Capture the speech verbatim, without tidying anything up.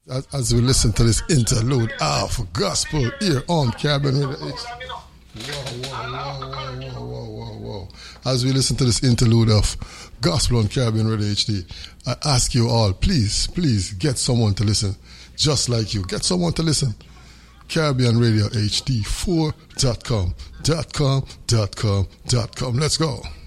as, as we listen to this interlude of gospel here on Caribbean Radio H D. Whoa, whoa, whoa, whoa, whoa, whoa, whoa. As we listen to this interlude of gospel on Caribbean Radio H D, I ask you all, please, please get someone to listen just like you. Get someone to listen. Caribbean Radio H D four dot com, dot com, dot com, dot com. Let's go.